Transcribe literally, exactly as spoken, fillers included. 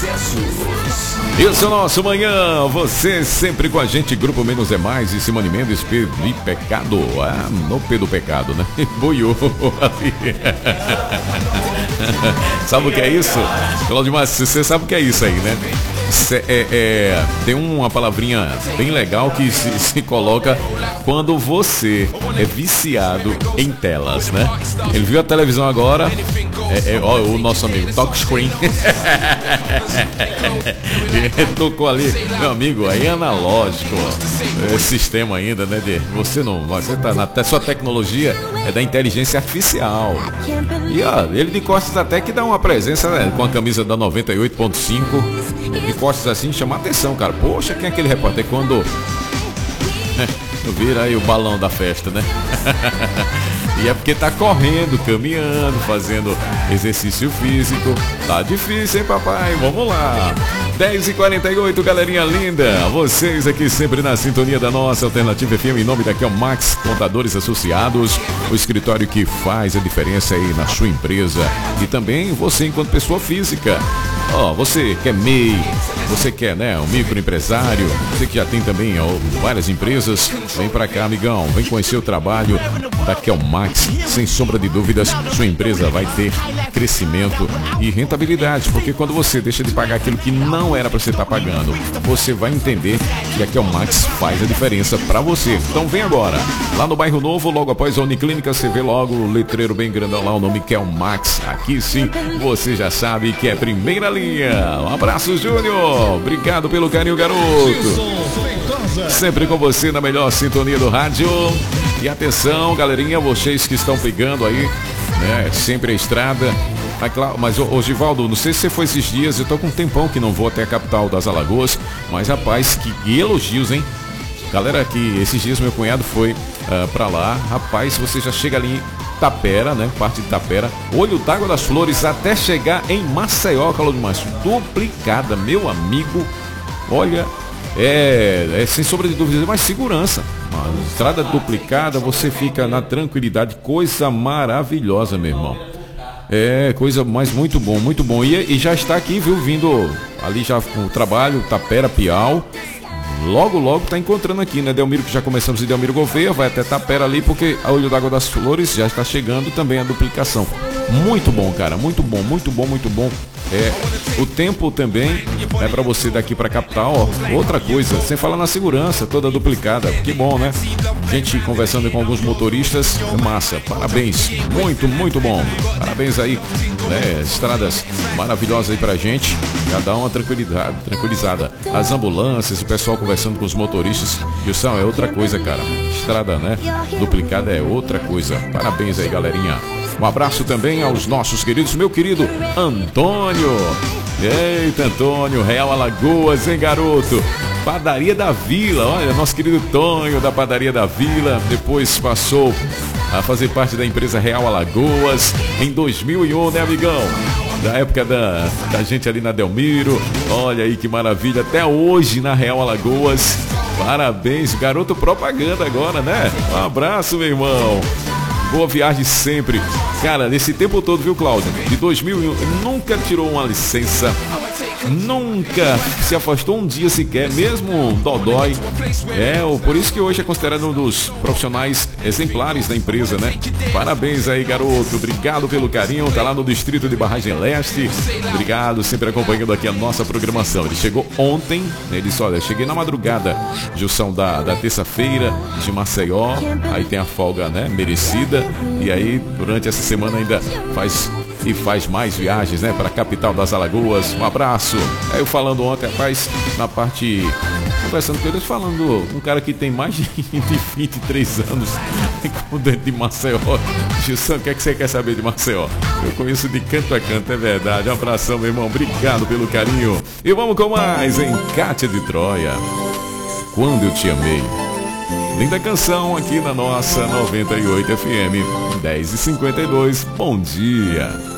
Esse é o nosso Manhã, você sempre com a gente, Grupo Menos é Mais e Simone Mendes, Pedro e Pecado, ah, no P do Pecado, né? Boiou ali. Sabe o que é isso? Claudio Márcio, você sabe o que é isso aí, né? É, é, tem uma palavrinha bem legal que se, se coloca quando você é viciado em telas, né? Ele viu a televisão agora, é, é, ó, o nosso amigo touchscreen. Tocou ali, meu amigo, aí é analógico, é sistema ainda, né? De, você não, você tá na sua tecnologia é da inteligência artificial. E ó, ele de costas até que dá uma presença, né, com a camisa da noventa e oito ponto cinco. De costas assim, chama a atenção, cara. Poxa, quem é aquele repórter? Quando vira aí o balão da festa, né? E é porque tá correndo, caminhando, fazendo exercício físico. Tá difícil, hein, papai? Vamos lá. dez e quarenta e oito, galerinha linda. Vocês aqui sempre na sintonia da nossa Alternativa F M. Em nome daqui é o Max Contadores Associados, o escritório que faz a diferença aí na sua empresa. E também você enquanto pessoa física. Ó, oh, você quer M E I, você quer, né, um microempresário, você que já tem também ó, várias empresas, vem pra cá, amigão, vem conhecer o trabalho da Kelmax, sem sombra de dúvidas, sua empresa vai ter crescimento e rentabilidade, porque quando você deixa de pagar aquilo que não era para você estar pagando, você vai entender que a Kelmax faz a diferença para você. Então vem agora, lá no Bairro Novo, logo após a Uniclínica, você vê logo o letreiro bem grandão lá, o nome Kelmax, aqui sim, você já sabe que é primeira linha. Um abraço, Júnior. Obrigado pelo carinho, garoto. Sempre com você na melhor sintonia do rádio. E atenção, galerinha, vocês que estão pegando aí, né? Sempre a estrada. Mas, ô, ô Givaldo, não sei se você foi esses dias, eu tô com um tempão que não vou até a capital das Alagoas. Mas, rapaz, que elogios, hein? Galera, que esses dias meu cunhado foi uh, pra lá. Rapaz, você já chega ali Tapera, né? Parte de Tapera, Olho d'Água das Flores, até chegar em Maceió, Claudio Márcio, duplicada, meu amigo. Olha, é, é sem sombra de dúvida, mais segurança. Uma estrada duplicada, você fica na tranquilidade, coisa maravilhosa, meu irmão. É, coisa, mas muito bom, muito bom. E, e já está aqui, viu, vindo ali já com o trabalho, Tapera, Piau. Logo, logo tá encontrando aqui, né? Delmiro, que já começamos em Delmiro Gouveia, vai até Tapera ali, porque a Olho d'Água das Flores já está chegando também a duplicação. Muito bom, cara, muito bom, muito bom, muito bom. É, o tempo também é para você daqui para a capital, ó, outra coisa, sem falar na segurança, toda duplicada, que bom, né? Gente conversando com alguns motoristas, massa, parabéns, muito, muito bom, parabéns aí, né? Estradas maravilhosas aí pra gente, já dá uma tranquilidade, tranquilizada. As ambulâncias, o pessoal conversando com os motoristas, Gilson, é outra coisa, cara, estrada, né? Duplicada é outra coisa, parabéns aí, galerinha. Um abraço também aos nossos queridos, meu querido Antônio. Eita, Antônio, Real Alagoas, hein, garoto? Padaria da Vila, olha, nosso querido Tonho da Padaria da Vila, depois passou a fazer parte da empresa Real Alagoas em dois mil e um, né, amigão? Da época da, da gente ali na Delmiro, olha aí que maravilha, até hoje na Real Alagoas. Parabéns, garoto propaganda agora, né? Um abraço, meu irmão. Boa viagem sempre. Cara, nesse tempo todo, viu, Cláudio? De dois mil e um, nunca tirou uma licença. Nunca se afastou um dia sequer, mesmo dodói. É, por isso que hoje é considerado um dos profissionais exemplares da empresa, né? Parabéns aí, garoto. Obrigado pelo carinho. Tá lá no distrito de Barragem Leste. Obrigado, sempre acompanhando aqui a nossa programação. Ele chegou ontem, né? Ele disse, olha, cheguei na madrugada, junção da, da terça-feira de Maceió. Aí tem a folga, né? Merecida. E aí, durante essa semana ainda faz... e faz mais viagens, né, para a capital das Alagoas. Um abraço. Aí eu falando ontem, rapaz, na parte, conversando com eles, falando, um cara que tem mais de vinte e três anos dentro de Maceió. Gilson, o que é que você quer saber de Maceió? Eu conheço de canto a canto, é verdade. Um abração, meu irmão. Obrigado pelo carinho. E vamos com mais em Cátia de Troia. Quando eu te amei. Linda canção aqui na nossa noventa e oito F M. dez e cinquenta e dois. Bom dia.